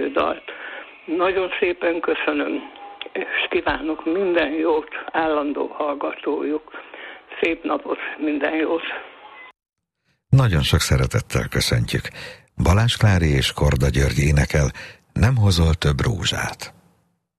című dalt. Nagyon szépen köszönöm, és kívánok minden jót állandó hallgatójuk. Szép napot, minden jót! Nagyon sok szeretettel köszöntjük. Balázs Klári és Korda György énekel Nem hozol több rózsát.